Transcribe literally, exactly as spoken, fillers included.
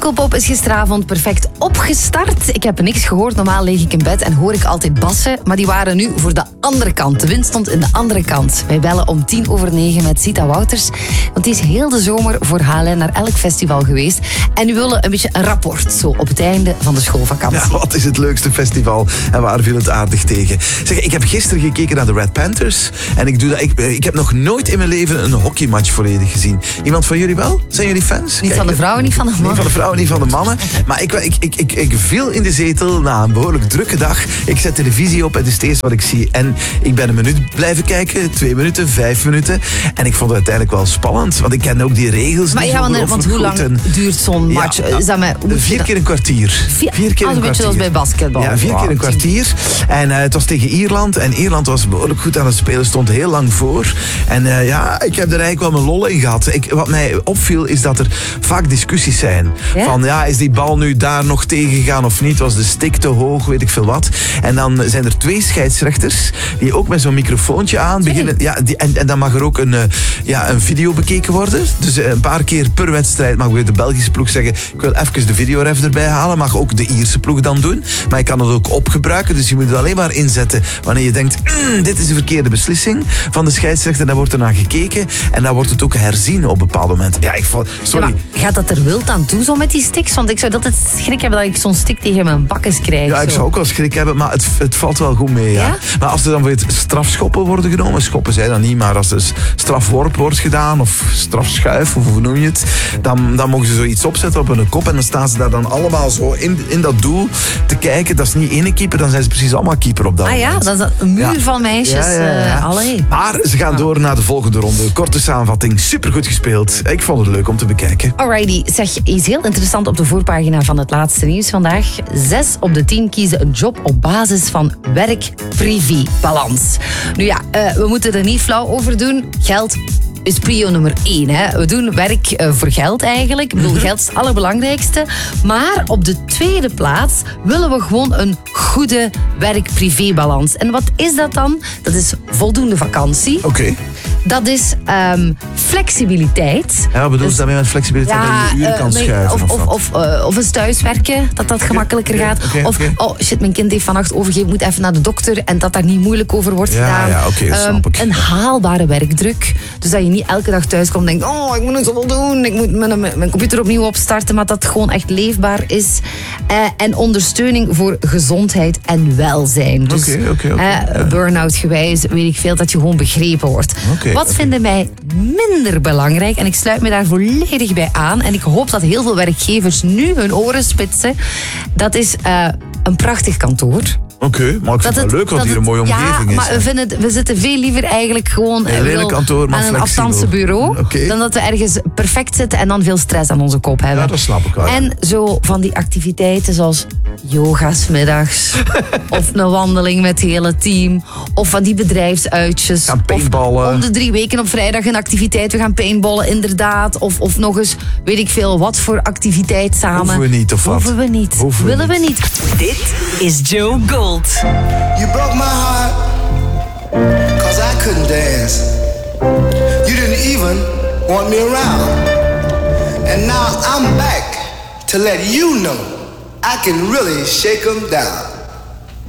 Pukkelpop is gisteravond perfect opgestart. Ik heb niks gehoord. Normaal lig ik in bed en hoor ik altijd bassen. Maar die waren nu voor de andere kant. De wind stond in de andere kant. Wij bellen om tien over negen met Zita Wouters. Want die is heel de zomer voor H L N naar elk festival geweest. En nu willen een beetje een rapport zo op het einde van de schoolvakantie. Ja, wat is het leukste festival en waar viel het aardig tegen? Zeg, ik heb gisteren gekeken naar de Red Panthers. En ik, doe dat, ik, ik heb nog nooit in mijn leven een hockeymatch volledig gezien. Iemand van jullie wel? Zijn jullie fans? Niet Kijk, van de vrouwen, niet van de mannen. Niet van de vrouwen, niet van de mannen. Maar ik, ik, ik, ik, ik viel in de zetel na een behoorlijk drukke dag. Ik zet televisie op en het is het eerste wat ik zie. En ik ben een minuut blijven kijken. Twee minuten, vijf minuten. En ik vond het uiteindelijk wel spannend. Want ik ken ook die regels. Maar ja, want, want hoe lang en, duurt zo'n match? Ja, is dat met, vier keer een kwartier. Vier, vier keer een, een beetje zoals bij basketbal. Ja, vier wow. keer een kwartier. En uh, het was tegen Ierland. En Ierland was behoorlijk goed aan het spelen. Stond heel lang voor. En uh, ja, ik heb er eigenlijk wel mijn lol in gehad. Ik, wat mij opviel is dat er vaak discussies zijn. Ja? Van ja, is die bal nu daar nog tegen gegaan of niet? Was de stick te hoog? Weet ik veel wat. En dan zijn er twee scheidsrechters die ook met zo'n microfoontje aan beginnen. Ja, die, en, en dan mag er ook een, uh, ja, een video bekeken worden. Dus uh, een paar keer per wedstrijd mag weer de Belgische ploeg zeggen: ik wil even de videoref erbij halen. Mag ook de Ierse ploeg dan doen. Maar je kan het ook opgebruiken. Dus je moet het alleen maar inzetten wanneer je denkt: mm, dit is de verkeerde beslissing van de scheidsrechter. Dan wordt er naar gekeken. En dan wordt het ook herzien op bepaalde momenten. Ja, ik vond, sorry. Ja, gaat dat er wild aan toe zo met die sticks? Want ik zou altijd schrik hebben dat ik zo'n stick tegen mijn bakkes krijg. Ja, ik zo. zou ook wel schrik hebben, maar het, het valt wel goed mee. Ja? Ja? Maar als er dan weer strafschoppen worden genomen, schoppen zij dan niet, maar als er strafworp wordt gedaan of strafschuif, of hoe noem je het, dan, dan mogen ze zoiets opzetten op hun kop en dan staan ze daar dan allemaal zo in, in dat doel te kijken. Dat is niet één keeper, dan zijn ze precies allemaal keeper op dat ah, moment. Ah ja, dat is een muur ja. van meisjes. Ja, ja, ja. Uh, allee. Maar ze gaan door naar de volgende ronde. Korte samenvatting, supergoed gespeeld. Ik vond het leuk om te bekijken. Alrighty, zeg, iets heel interessant op de voorpagina van het laatste nieuws vandaag. Zes op de tien kiezen een job op basis van werk-privé-balans. Nu ja, uh, we moeten er niet flauw over doen. Geld is prio nummer één. Hè. We doen werk uh, voor geld eigenlijk. Ik bedoel, mm-hmm. geld is het allerbelangrijkste. Maar op de tweede plaats willen we gewoon een goede werk-privé-balans. En wat is dat dan? Dat is voldoende vakantie. Oké. Okay. Dat is um, flexibiliteit. Ja, wat bedoel je dus, daarmee met flexibiliteit? Ja, dat je uren uh, kan schuiven? Of, of, of, uh, of eens thuiswerken, dat dat okay. gemakkelijker gaat. Okay, okay, of, okay. oh shit, mijn kind heeft vannacht overgegeven, moet even naar de dokter. En dat daar niet moeilijk over wordt ja, gedaan. Ja, okay, dat snap ik. Um, een haalbare werkdruk. Dus dat je niet elke dag thuis komt en denkt: oh, ik moet nog zoveel doen. Ik moet mijn, mijn computer opnieuw opstarten. Maar dat het gewoon echt leefbaar is. Uh, en ondersteuning voor gezondheid en welzijn. Dus okay, okay, okay. uh, burn-out gewijs, weet ik veel, dat je gewoon begrepen wordt. Okay. Wat okay. vinden mij minder belangrijk, en ik sluit me daar volledig bij aan, en ik hoop dat heel veel werkgevers nu hun oren spitsen, dat is uh, een prachtig kantoor. Oké, okay, maar ik vind het wel leuk dat, dat hier een mooie omgeving ja, is. Ja, maar we, vinden het, we zitten veel liever eigenlijk gewoon een lelijk kantoor, maar aan een afstandse bureau, okay. dan dat we ergens perfect zitten en dan veel stress aan onze kop hebben. Ja, dat snap ik wel. En zo van die activiteiten zoals yoga 's middags, of een wandeling met het hele team, of van die bedrijfsuitjes. Gaan paintballen. Of om de drie weken op vrijdag een activiteit, we gaan paintballen inderdaad. Of, of nog eens, weet ik veel, wat voor activiteit samen. Hoeven we niet, of wat? Hoeven we niet. Hoeven Willen we niet. we niet. Dit is Joe Gold. You broke my heart, cause I couldn't dance. You didn't even want me around. And now I'm back to let you know I can really shake 'em down.